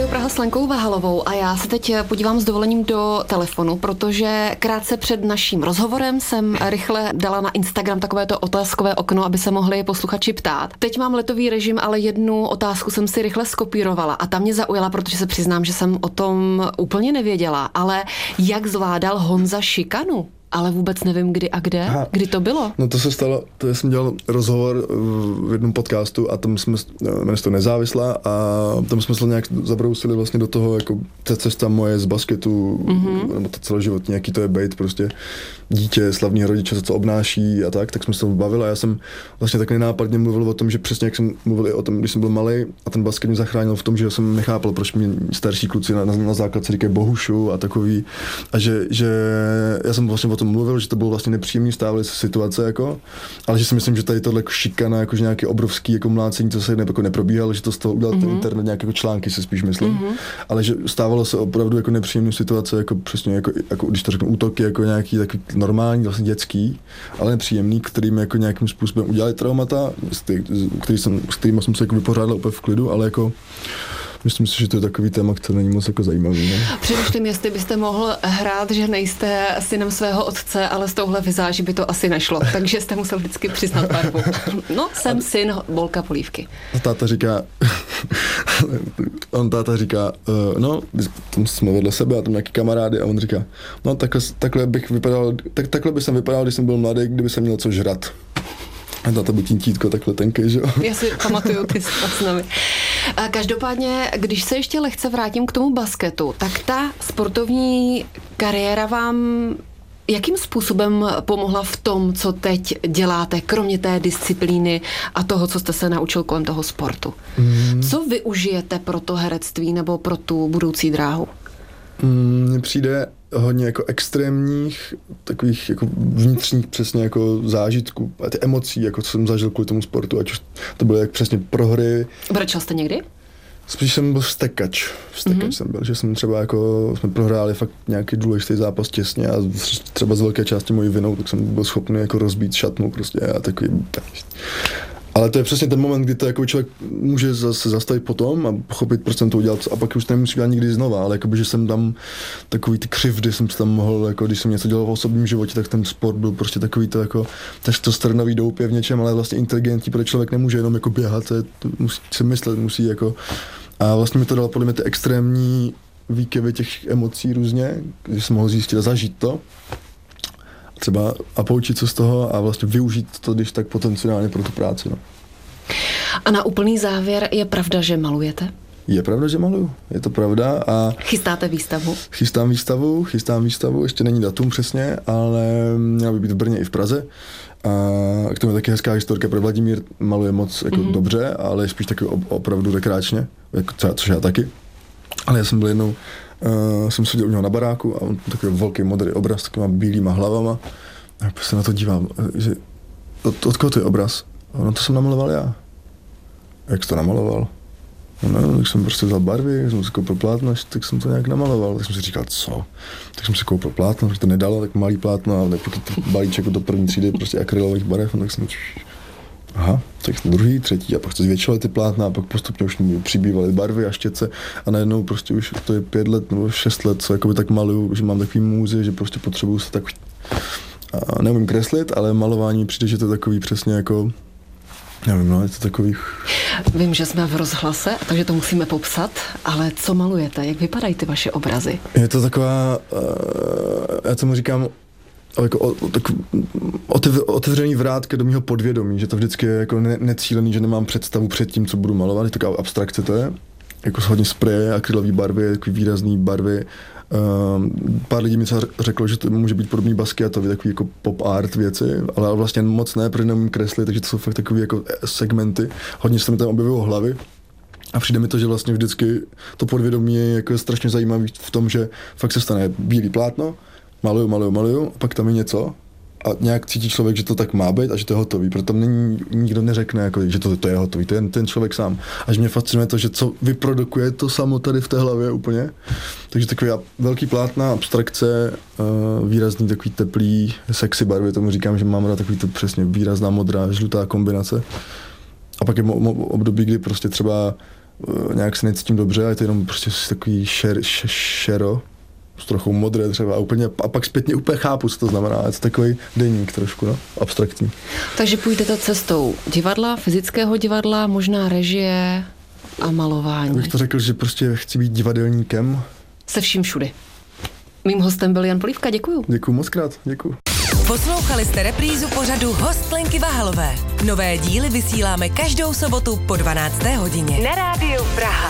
Praha s Lenkou Vahalovou a já se teď podívám s dovolením do telefonu, protože krátce před naším rozhovorem jsem rychle dala na Instagram takovéto otázkové okno, aby se mohli posluchači ptát. Teď mám letový režim, ale jednu otázku jsem si rychle skopírovala a ta mě zaujala, protože se přiznám, že jsem o tom úplně nevěděla, ale jak zvládal Honza šikanu? Ale vůbec nevím, kdy a kde. Aha. Kdy to bylo? No to se stalo, to jsem dělal rozhovor v jednom podcastu a tam jsme, jmenuje se to Nezávislá a tam jsme se nějak zabrousili vlastně do toho, jako ta cesta moje z basketu, nebo to celoživotní, jaký to je bejt prostě dítě, slavního rodiče, co obnáší a tak jsme se tomu bavili a já jsem vlastně tak nenápadně mluvil o tom, že přesně jak jsem mluvil i o tom, když jsem byl malý a ten basket mě zachránil v tom, že jsem nechápal, proč mě starší kluci na základce říkají bohušu a takový a že já jsem vlastně o tom mluvil, že to bylo vlastně nepříjemný stávaly se situace jako, ale že si myslím, že tady tohle jako šikana, jakože nějaký obrovský jako mlácení, co se jako neprobíhalo, že to z toho udělal ten internet nějaké jako články, si spíš myslím, ale že stávalo se opravdu jako nepříjemné situace, jako přesně jako když to řeknu útoky, jako nějaký takový normální, vlastně dětský, ale nepříjemný, kterým jako nějakým způsobem udělali traumata, s kterými jsem se jako vypořádal úplně v klidu, ale jako myslím si, že to je takový téma, který není moc jako zajímavý. Ne? Přemýšlím, jestli byste mohl hrát, že nejste synem svého otce, ale s touhle vizáží by to asi nešlo, takže jste musel vždycky přiznat barvu. No, jsem syn Bolka Polívky. Táta říká, no, tam jsme vedle sebe a tam nějaký kamarády a on říká, no takhle bych vypadal, takhle by jsem vypadal, když jsem byl mladý, kdyby jsem měl co žrat. A táta byl títko takhle tenkej, že jo? Já si pamatuju ty snami. Každopádně, když se ještě lehce vrátím k tomu basketu, tak ta sportovní kariéra vám jakým způsobem pomohla v tom, co teď děláte, kromě té disciplíny a toho, co jste se naučil kolem toho sportu? Co využijete pro to herectví nebo pro tu budoucí dráhu? Mně přijde hodně jako extrémních, takových jako vnitřních přesně jako zážitků a ty emocí, jako co jsem zažil kvůli tomu sportu, ať už to bylo jak přesně prohry. Brečel jste někdy? Spíš jsem byl vstekač jsem byl, že jsem třeba jako, jsme prohráli fakt nějaký důležitý zápas těsně a třeba z velké části mojí vinou, tak jsem byl schopný jako rozbít šatnu prostě a takový. Ale to je přesně ten moment, kdy to jako člověk může se zastavit potom a pochopit, proč jsem to udělal a pak už to nemusí dělat nikdy znova, ale jakoby, že jsem tam takový ty křivdy jsem tam mohl, jako když jsem něco dělal v osobním životě, tak ten sport byl prostě takový to jako testosteronový doupě v něčem, ale vlastně inteligentní, protože člověk nemůže jenom jako běhat, to musí se myslet, musí jako a vlastně mi to dalo podle mě ty extrémní výkyvy těch emocí různě, když jsem mohl zjistit a zažít to. Třeba a poučit se z toho a vlastně využít to, když tak potenciálně pro tu práci. No. A na úplný závěr, je pravda, že malujete? Je pravda, že maluju, je to pravda. A chystáte výstavu? Chystám výstavu, ještě není datum přesně, ale měla by být v Brně i v Praze. A k tomu je taky hezká historka, protože Vladimír maluje moc jako dobře, ale je spíš taky opravdu rekreačně, jako což já taky. Ale já jsem byl jednou jsem seděl u něho na baráku a on takový velký modrý obraz s takovýma bílýma hlavama a já se na to dívám, že od koho to je obraz? No to jsem namaloval já. Jak jsi to namaloval? No, tak jsem prostě vzal barvy, jsem si koupil plátno, tak jsem to nějak namaloval. Tak jsem si říkal, co? Tak jsem si koupil plátno, protože to nedalo, tak malý plátno, ale balíček do první třídy prostě akrylových barev, tak jsem aha, tak druhý, třetí a pak se zvětšily ty plátna a pak postupně už přibývaly barvy a štětce a najednou prostě už to je 5 let nebo 6 let, co jakoby tak maluju, že mám takový můzy, že prostě potřebuju se tak a neumím kreslit, ale malování přijde, že to je takový přesně jako nevím, no, je to takový. Vím, že jsme v rozhlase, takže to musíme popsat, ale co malujete? Jak vypadají ty vaše obrazy? Je to taková, já tomu říkám, jako otevřený vrátka do mýho podvědomí, že to vždycky je jako necílený, že nemám představu před tím, co budu malovat, je taková abstrakce to je, jako hodně spreje, akrylový barvy, takový výrazný barvy. Pár lidí mi třeba řeklo, že to může být podobný Basquiatovi, takový jako pop art věci, ale vlastně moc ne, protože neumím kreslit, takže to jsou fakt takový jako segmenty, hodně se mi tam objevilo hlavy. A přijde mi to, že vlastně vždycky to podvědomí je jako strašně zajímavý v tom, že fakt se stane bílý plátno, maluju, a pak tam je něco a nějak cítí člověk, že to tak má být a že to je hotový, proto tam nikdo neřekne, jako, že to je hotový, to je ten člověk sám. Až mě fascinuje to, že co vyprodukuje to samo tady v té hlavě úplně. Takže takový velký plátna, abstrakce, výrazný takový teplý, sexy barvy, tomu říkám, že mám rád takový to přesně výrazná modrá, žlutá kombinace. A pak je období, kdy prostě třeba nějak se necítím dobře a je to jenom prostě takový šero, s trochou modré třeba úplně, a pak zpětně úplně chápu, co to znamená. Je to takový deník trošku, no, abstraktní. Takže půjdete cestou divadla, fyzického divadla, možná režie a malování. Bych to řekl, že prostě chci být divadelníkem. Se vším všudy. Mým hostem byl Jan Polívka, děkuju. Děkuju mockrát, děkuju. Poslouchali jste reprízu pořadu Host Lenky Vahalové. Nové díly vysíláme každou sobotu po 12. hodině. Na rádiu Praha.